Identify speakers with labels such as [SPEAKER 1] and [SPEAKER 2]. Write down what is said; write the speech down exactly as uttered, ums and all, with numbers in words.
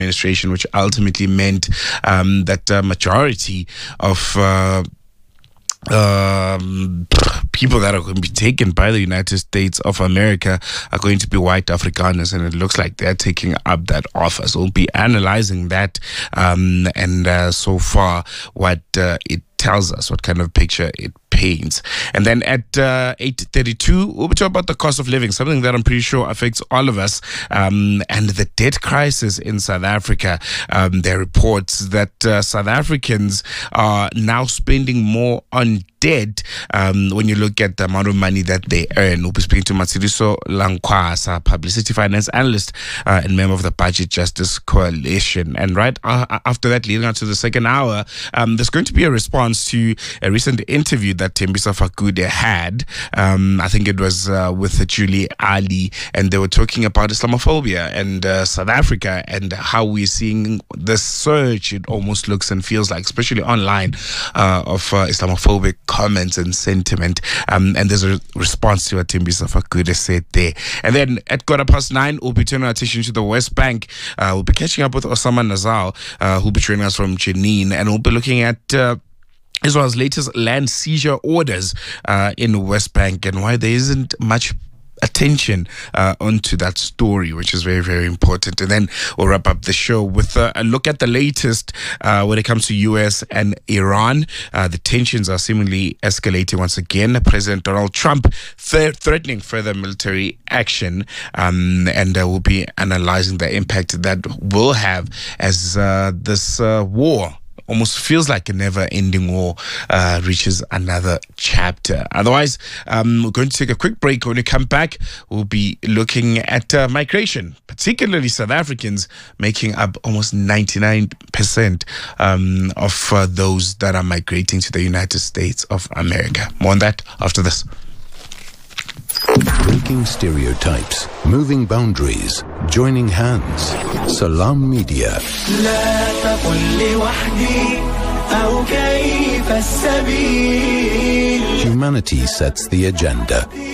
[SPEAKER 1] administration, which ultimately meant um, that the majority of uh, um, people that are going to be taken by the United States of America are going to be white Afrikaners, and it looks like they're taking up that offer. So we'll be analyzing that, um, and uh, so far what uh, it tells us, what kind of picture it paints. And then at uh, eight thirty-two, we'll be talking about the cost of living, something that I'm pretty sure affects all of us, um, and the debt crisis in South Africa. Um, there are reports that uh, South Africans are now spending more on debt um, when you look at the amount of money that they earn. We'll be speaking to Matshidiso Langkwasa, publicity finance analyst uh, and member of the Budget Justice Coalition. And right uh, after that, leading on to the second hour, um, there's going to be a response to a recent interview that Thembisa Fakude had. Um, I think it was uh, with Julie Ali, and they were talking about Islamophobia and uh, South Africa and how we're seeing the surge, it almost looks and feels like, especially online, uh, of uh, Islamophobic comments and sentiment. Um, and there's a response to what Thembisa Fakude said there. And then at quarter past nine, we'll be turning our attention to the West Bank. Uh, we'll be catching up with Osama Nazal, uh, who'll be joining us from Jenin, and we'll be looking at Uh, Israel's latest land seizure orders uh, in West Bank and why there isn't much attention uh, onto that story, which is very, very important. And then we'll wrap up the show with uh, a look at the latest uh, when it comes to U S and Iran. Uh, the tensions are seemingly escalating once again. President Donald Trump th- threatening further military action, um, and uh, we'll be analyzing the impact that will have as uh, this uh, war almost feels like a never-ending war uh, reaches another chapter. Otherwise, um, we're going to take a quick break. When we come back, we'll be looking at uh, migration, particularly South Africans, making up almost ninety-nine percent um, of uh, those that are migrating to the United States of America. More on that after this.
[SPEAKER 2] Breaking stereotypes, moving boundaries, joining hands. Salam Media. Humanity sets the agenda.